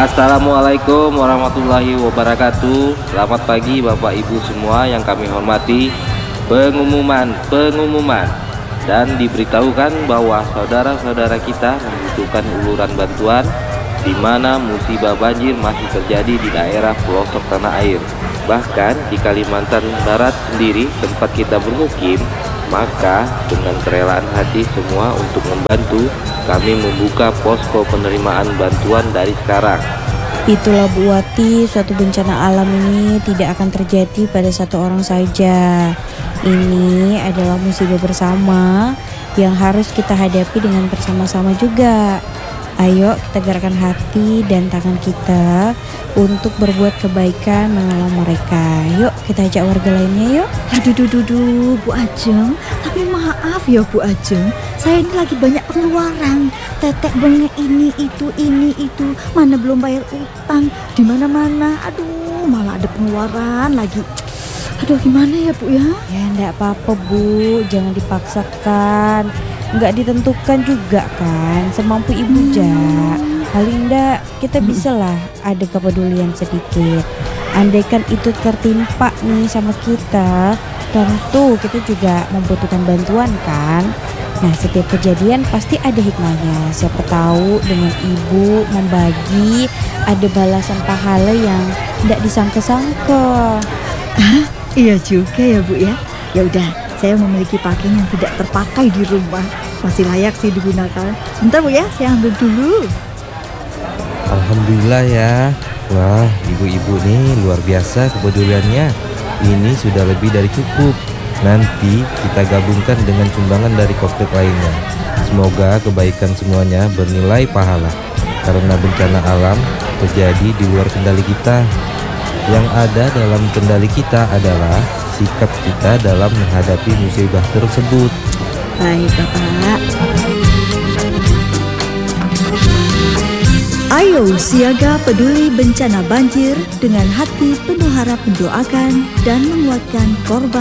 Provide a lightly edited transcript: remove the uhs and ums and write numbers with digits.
Assalamualaikum warahmatullahi wabarakatuh. Selamat pagi Bapak Ibu semua yang kami hormati. Pengumuman dan diberitahukan bahwa saudara-saudara kita membutuhkan uluran bantuan di mana musibah banjir masih terjadi di daerah pelosok tanah air. Bahkan di Kalimantan Barat sendiri tempat kita bermukim, maka dengan kerelaan hati semua untuk membantu, kami membuka posko penerimaan bantuan dari sekarang. Itulah Bu Wati, suatu bencana alam ini tidak akan terjadi pada satu orang saja. Ini adalah musibah bersama yang harus kita hadapi dengan bersama-sama juga. Ayo kita gerakkan hati dan tangan kita untuk berbuat kebaikan menolong mereka. Yuk kita ajak warga lainnya yuk. Aduh, Bu Ajeng. Tapi maaf ya Bu Ajeng, saya ini lagi banyak pengeluaran. Tetek bengek ini itu. Mana belum bayar utang, di mana-mana. Aduh, malah ada pengeluaran lagi. Aduh, gimana ya Bu ya? Ya enggak apa-apa Bu, jangan dipaksakan. Enggak ditentukan juga kan, semampu ibu aja. Paling enggak kita bisalah ada kepedulian sedikit. Andaikan itu tertimpa nih sama kita, tentu kita juga membutuhkan bantuan kan. Nah, setiap kejadian pasti ada hikmahnya. Siapa tahu dengan ibu membagi ada balasan pahala yang tidak disangka-sangka. Iya juga ya Bu ya. Ya udah, saya memiliki pakaian yang tidak terpakai di rumah, masih layak sih digunakan. Sebentar Bu ya, saya ambil dulu. Alhamdulillah ya. Wah, ibu-ibu nih luar biasa kepeduliannya. Ini sudah lebih dari cukup. Nanti kita gabungkan dengan sumbangan dari komplek lainnya. Semoga kebaikan semuanya bernilai pahala. Karena bencana alam terjadi di luar kendali kita. Yang ada dalam kendali kita adalah sikap kita dalam menghadapi musibah tersebut. Baik Bapak. Ayo siaga peduli bencana banjir dengan hati penuh harap mendoakan dan menguatkan korban